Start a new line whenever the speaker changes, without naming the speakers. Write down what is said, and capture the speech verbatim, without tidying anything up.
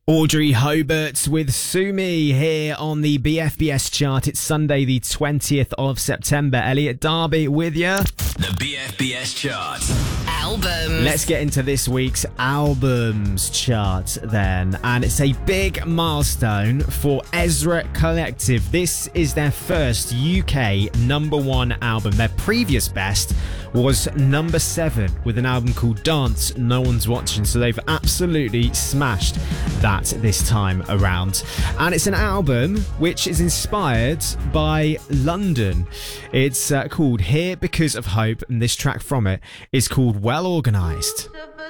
Audrey Hobart with Sue Me here on the B F B S chart. It's Sunday the twentieth of September. Elliot Darby with you.
The B F B S chart.
Albums.
Let's get into this week's albums chart then. And it's a big milestone for Ezra Collective. This is their first U K number one album. Their previous best was number seven with an album called Dance No One's Watching. So they've absolutely smashed that this time around. And it's an album which is inspired by London. It's uh, called Here Because of Hope, and this track from it is called Well Organised.